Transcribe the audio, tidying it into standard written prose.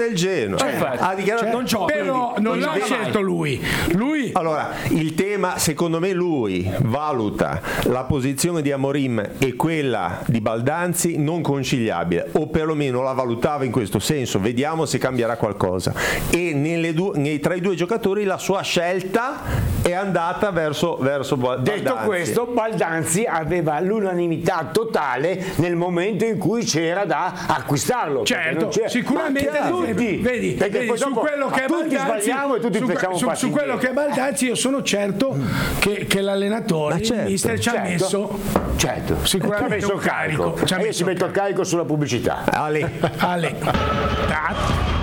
del Genoa. Ha dichiarato non gioca, però non l'ha scelto lui. Allora, il tema, secondo me, lui valuta la posizione di Amorim e quella di Baldanzi non conciliabile, o perlomeno la valutava in questo senso. Vediamo se cambierà qualcosa. E tra i due giocatori la sua scelta è andata verso Baldanzi. Detto questo, Baldanzi aveva l'unanimità totale nel momento in cui c'era da acquistarlo. Certo, sicuramente vedi, su quello che è Baldanzi, su quello che è Baldanzi io sono certo che l'allenatore, il mister ci ha messo sicuramente un carico. Io ci metto il carico sulla pubblicità. Ale.